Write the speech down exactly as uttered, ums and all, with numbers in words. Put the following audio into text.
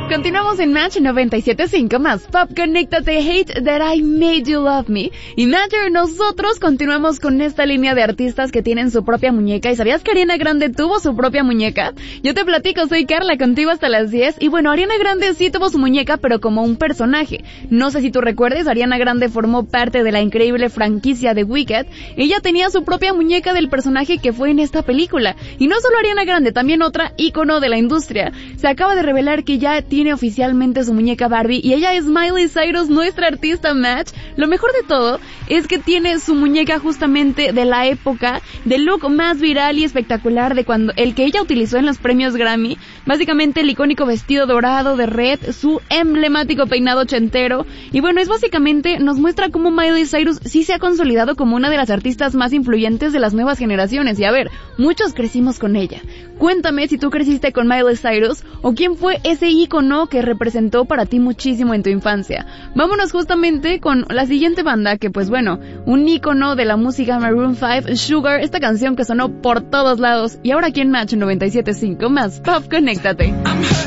Continuamos en Match noventa y siete punto cinco más Pop, conéctate, Hate That I Made You Love Me. Y Matcher, nosotros continuamos con esta línea de artistas que tienen su propia muñeca. ¿Y sabías que Ariana Grande tuvo su propia muñeca? Yo te platico, soy Carla, contigo hasta las diez. Y bueno, Ariana Grande sí tuvo su muñeca, pero como un personaje. No sé si tú recuerdes, Ariana Grande formó parte de la increíble franquicia de Wicked. Ella tenía su propia muñeca del personaje que fue en esta película. Y no solo Ariana Grande, también otra ícono de la industria. Se acaba de revelar que ya tiene oficialmente su muñeca Barbie y ella es Miley Cyrus, nuestra artista Match. Lo mejor de todo es que tiene su muñeca justamente de la época, del look más viral y espectacular de cuando el que ella utilizó en los premios Grammy. Básicamente el icónico vestido dorado de red, su emblemático peinado ochentero. Y bueno, es básicamente nos muestra cómo Miley Cyrus sí se ha consolidado como una de las artistas más influyentes de las nuevas generaciones. Y a ver, muchos crecimos con ella. Cuéntame si tú creciste con Miley Cyrus o quién fue ese ícono que representó para ti muchísimo en tu infancia. Vámonos justamente con la siguiente banda que, pues bueno, un ícono de la música, Maroon cinco, Sugar, esta canción que sonó por todos lados. Y ahora aquí en Match noventa y siete punto cinco más Pop, conéctate.